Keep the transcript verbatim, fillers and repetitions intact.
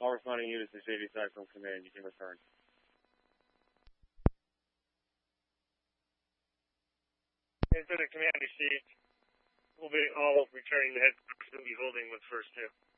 All responding units to J D side from command. You can return. Into the command received. We'll be all returning the headquarters we'll be holding with first two.